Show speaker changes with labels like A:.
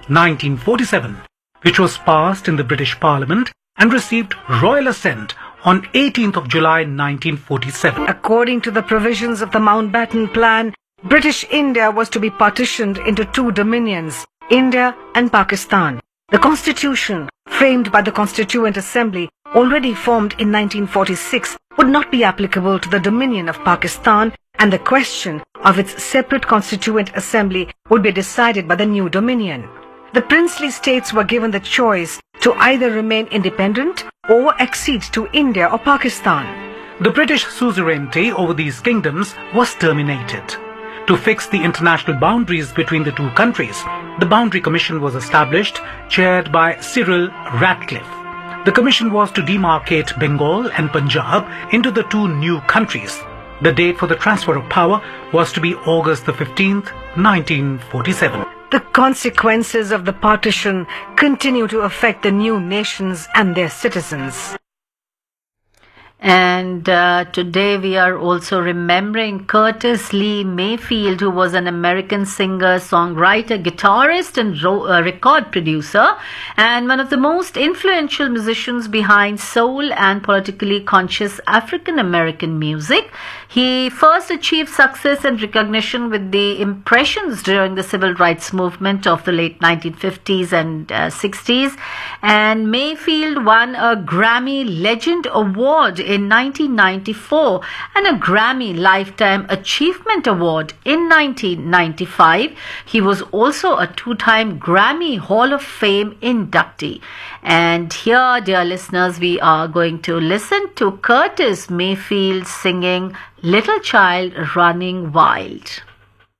A: 1947, which was passed in the British Parliament and received royal assent on 18th of July 1947.
B: According to the provisions of the Mountbatten Plan, British India was to be partitioned into two dominions, India and Pakistan. The constitution, framed by the Constituent Assembly, already formed in 1946, would not be applicable to the Dominion of Pakistan, and the question of its separate Constituent Assembly would be decided by the new Dominion. The princely states were given the choice to either remain independent or accede to India or Pakistan.
A: The British suzerainty over these kingdoms was terminated. To fix the international boundaries between the two countries, the Boundary Commission was established, chaired by Cyril Ratcliffe. The commission was to demarcate Bengal and Punjab into the two new countries. The date for the transfer of power was to be August the 15th, 1947.
B: The consequences of the partition continue to affect the new nations and their citizens.
C: And today we are also remembering Curtis Lee Mayfield, who was an American singer, songwriter, guitarist and record producer, and one of the most influential musicians behind soul and politically conscious African American music. He first achieved success and recognition with the Impressions during the civil rights movement of the late 1950s and 60s, and Mayfield won a Grammy Legend Award in 1994 and a Grammy Lifetime Achievement Award in 1995. He was also a two-time Grammy Hall of Fame inductee. And here, dear listeners, we are going to listen to Curtis Mayfield singing Little Child Running Wild.